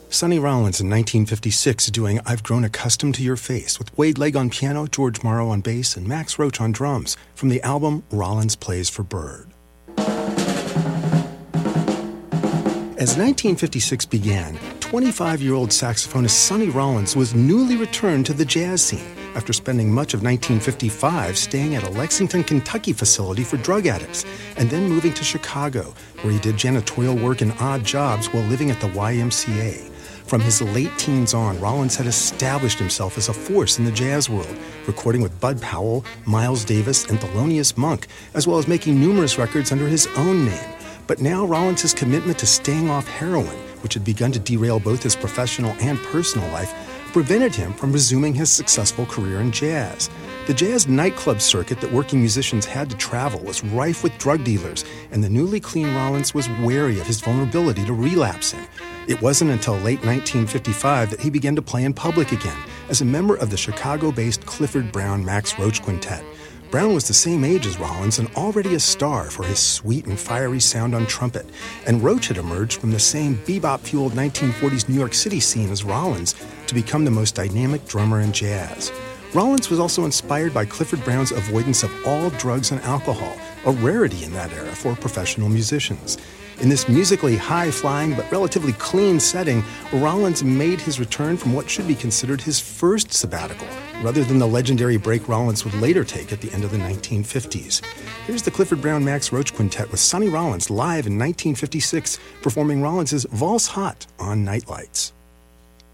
Sonny Rollins in 1956 doing I've Grown Accustomed to Your Face with Wade Legg on piano, George Morrow on bass, and Max Roach on drums from the album Rollins Plays for Bird. As 1956 began, 25-year-old saxophonist Sonny Rollins was newly returned to the jazz scene after spending much of 1955 staying at a Lexington, Kentucky facility for drug addicts, and then moving to Chicago, where he did janitorial work and odd jobs while living at the YMCA. From his late teens on, Rollins had established himself as a force in the jazz world, recording with Bud Powell, Miles Davis, and Thelonious Monk, as well as making numerous records under his own name. But now Rollins' commitment to staying off heroin, which had begun to derail both his professional and personal life, prevented him from resuming his successful career in jazz. The jazz nightclub circuit that working musicians had to travel was rife with drug dealers, and the newly clean Rollins was wary of his vulnerability to relapsing. It wasn't until late 1955 that he began to play in public again as a member of the Chicago-based Clifford Brown Max Roach Quintet. Brown was the same age as Rollins and already a star for his sweet and fiery sound on trumpet, and Roach had emerged from the same bebop-fueled 1940s New York City scene as Rollins to become the most dynamic drummer in jazz. Rollins was also inspired by Clifford Brown's avoidance of all drugs and alcohol, a rarity in that era for professional musicians. In this musically high-flying but relatively clean setting, Rollins made his return from what should be considered his first sabbatical, rather than the legendary break Rollins would later take at the end of the 1950s. Here's the Clifford Brown Max Roach Quintet with Sonny Rollins live in 1956, performing Rollins' Valse Hot on Nightlights.